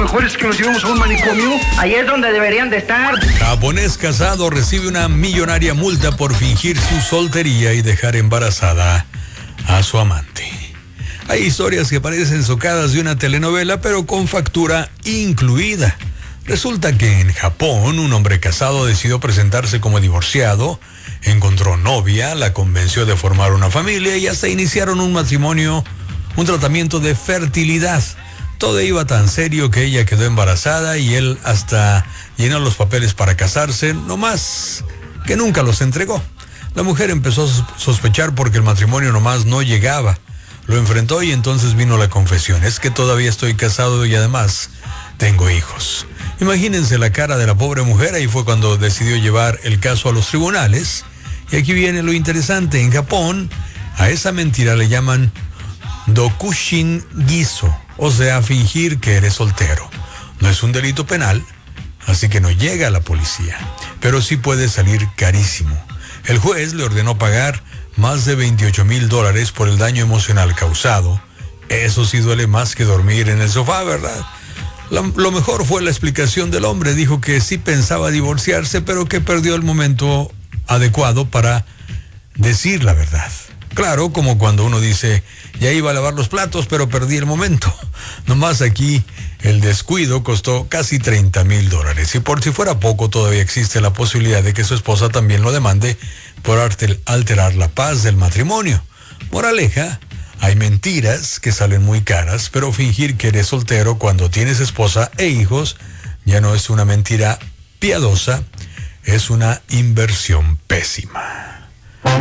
mejor es que nos llevemos a un manicomio. Ahí es donde deberían de estar. Japonés casado recibe una millonaria multa por fingir su soltería y dejar embarazada a su amante. Hay historias que parecen sacadas de una telenovela, pero con factura incluida. Resulta que en Japón, un hombre casado decidió presentarse como divorciado, encontró novia, la convenció de formar una familia y hasta iniciaron un matrimonio, un tratamiento de fertilidad. Todo iba tan serio que ella quedó embarazada y él hasta llenó los papeles para casarse, nomás que nunca los entregó. La mujer empezó a sospechar porque el matrimonio nomás no llegaba. Lo enfrentó y entonces vino la confesión. Es que todavía estoy casado y además tengo hijos. Imagínense la cara de la pobre mujer. Ahí fue cuando decidió llevar el caso a los tribunales. Y aquí viene lo interesante. En Japón, a esa mentira le llaman dokushin giso, o sea, fingir que eres soltero. No es un delito penal, así que no llega a la policía, pero sí puede salir carísimo. El juez le ordenó pagar más de $28,000 por el daño emocional causado. Eso sí duele más que dormir en el sofá, ¿verdad? Lo mejor fue la explicación del hombre. Dijo que sí pensaba divorciarse, pero que perdió el momento adecuado para decir la verdad. Claro, como cuando uno dice, ya iba a lavar los platos, pero perdí el momento. Nomás aquí el descuido costó casi $30,000. Y por si fuera poco, todavía existe la posibilidad de que su esposa también lo demande por alterar la paz del matrimonio. Moraleja, hay mentiras que salen muy caras, pero fingir que eres soltero cuando tienes esposa e hijos ya no es una mentira piadosa, es una inversión pésima.